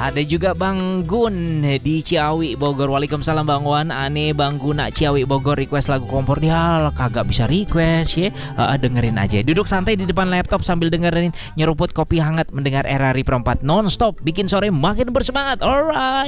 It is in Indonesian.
Ada juga Bang Gun di Ciawi Bogor. Waalaikumsalam Bang Wan. Ane Bang Guna Ciawi Bogor request lagu kompor. Dia kagak bisa request ya. Dengerin aja. Duduk santai di depan laptop sambil dengerin nyeruput kopi hangat mendengar RRI Perempat non stop bikin sore makin bersemangat. Alright.